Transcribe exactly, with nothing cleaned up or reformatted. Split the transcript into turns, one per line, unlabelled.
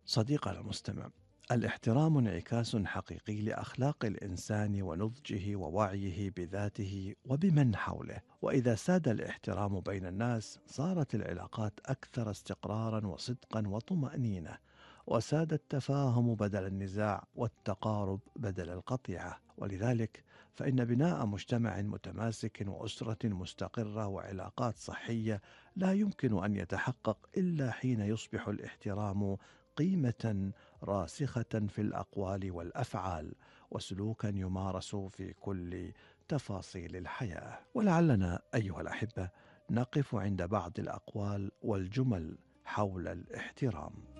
صديقنا المستمع، الاحترام انعكاس حقيقي لاخلاق الانسان ونضجه ووعيه بذاته وبمن حوله، واذا ساد الاحترام بين الناس صارت العلاقات اكثر استقرارا وصدقا وطمانينه، وساد التفاهم بدل النزاع والتقارب بدل القطيعه. ولذلك فان بناء مجتمع متماسك واسره مستقره وعلاقات صحيه لا يمكن ان يتحقق الا حين يصبح الاحترام قيمة راسخة في الأقوال والأفعال، وسلوكا يمارس في كل تفاصيل الحياة. ولعلنا أيها الأحبة نقف عند بعض الأقوال والجمل حول الاحترام.